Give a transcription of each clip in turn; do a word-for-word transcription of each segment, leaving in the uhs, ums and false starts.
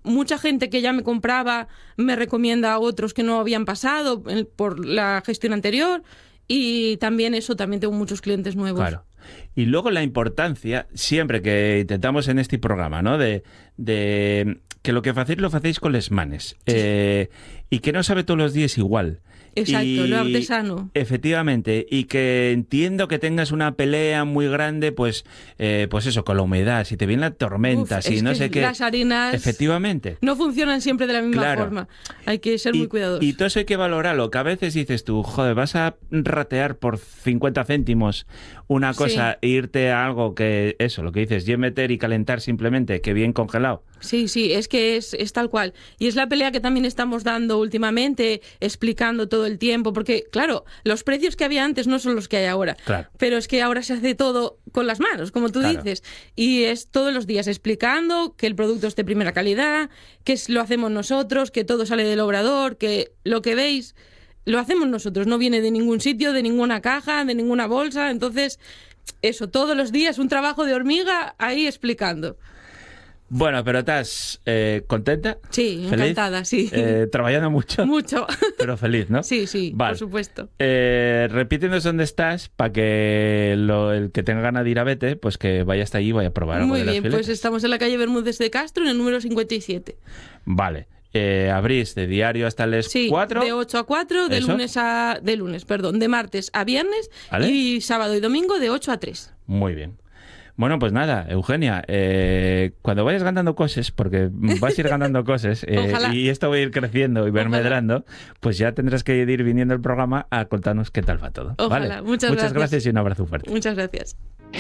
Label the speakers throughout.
Speaker 1: mucha gente que ya me compraba me recomienda a otros que no habían pasado por la gestión anterior, y también eso, también tengo muchos clientes nuevos.
Speaker 2: Claro. Y luego la importancia, siempre que intentamos en este programa, ¿no? De, de que lo que hacéis lo hacéis con les manes. Sí. Eh, y que no sabe todos los días igual.
Speaker 1: Exacto,
Speaker 2: y,
Speaker 1: lo artesano.
Speaker 2: Efectivamente, y que entiendo que tengas una pelea muy grande, pues eh, pues eso, con la humedad, si te viene la tormenta,
Speaker 1: Uf,
Speaker 2: si
Speaker 1: es
Speaker 2: no
Speaker 1: que
Speaker 2: sé qué.
Speaker 1: Las harinas
Speaker 2: efectivamente
Speaker 1: no funcionan siempre de la misma
Speaker 2: claro.
Speaker 1: forma. Hay que ser
Speaker 2: y,
Speaker 1: muy cuidadosos.
Speaker 2: Y todo eso hay que valorarlo, que a veces dices tú, joder, vas a ratear por cincuenta céntimos una cosa sí. e irte a algo que, eso, lo que dices, y meter y calentar simplemente, que bien congelado.
Speaker 1: Sí, sí, es que es, es tal cual. Y es la pelea que también estamos dando últimamente, explicando todo el tiempo, porque, claro, los precios que había antes no son los que hay ahora.
Speaker 2: Claro.
Speaker 1: Pero es que ahora se hace todo con las manos, como tú claro. dices. Y es todos los días explicando que el producto es de primera calidad, que es, lo hacemos nosotros, que todo sale del obrador, que lo que veis lo hacemos nosotros, no viene de ningún sitio, de ninguna caja, de ninguna bolsa. Entonces, eso, todos los días un trabajo de hormiga ahí explicando.
Speaker 2: Bueno, pero ¿estás eh, contenta?
Speaker 1: Sí,
Speaker 2: ¿Feliz?
Speaker 1: Encantada, sí.
Speaker 2: Eh, ¿Trabajando mucho?
Speaker 1: Mucho.
Speaker 2: Pero feliz, ¿no?
Speaker 1: Sí, sí,
Speaker 2: vale.
Speaker 1: por supuesto.
Speaker 2: Eh, repítenos dónde estás para que lo, el que tenga ganas de ir a Vete, pues que vaya hasta allí y vaya a probar algo
Speaker 1: Muy
Speaker 2: de las
Speaker 1: bien,
Speaker 2: filetas.
Speaker 1: pues estamos en la calle Bermúdez de Castro, en el número cincuenta y siete.
Speaker 2: Vale. Eh, abrís de diario hasta las
Speaker 1: sí,
Speaker 2: cuatro.
Speaker 1: De ocho a cuatro, de
Speaker 2: ¿Eso?
Speaker 1: lunes a de lunes, perdón, de martes a viernes,
Speaker 2: ¿vale?
Speaker 1: Y sábado y domingo de ocho a tres.
Speaker 2: Muy bien. Bueno, pues nada, Eugenia, eh, cuando vayas ganando cosas, porque vas a ir ganando cosas, eh, y esto va a ir creciendo y vermedrando, pues ya tendrás que ir viniendo al programa a contarnos qué tal va todo.
Speaker 1: Ojalá.
Speaker 2: ¿Vale?
Speaker 1: Muchas,
Speaker 2: Muchas
Speaker 1: gracias.
Speaker 2: gracias y un abrazo fuerte.
Speaker 1: Muchas gracias.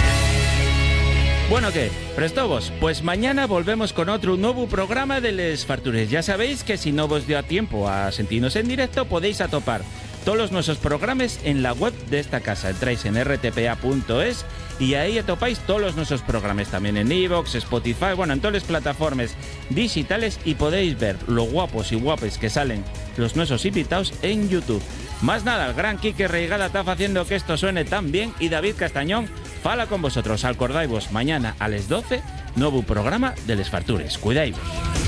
Speaker 2: Bueno, ¿qué? ¿Prestovos? Pues mañana volvemos con otro nuevo programa de Les Fartures. Ya sabéis que si no vos dio a tiempo a sentirnos en directo, podéis atopar todos nuestros programas en la web de esta casa. Entráis en erre te pe a punto es y ahí atopáis todos nuestros programas, también en iVoox, Spotify, bueno, en todas las plataformas digitales, y podéis ver lo guapos y guapes que salen los nuestros invitados en YouTube. Más nada, el gran Quique Reigada está haciendo que esto suene tan bien, y David Castañón fala con vosotros. Acordáis-vos, mañana a las doce, nuevo programa de Les Fartures. Cuidáis-vos.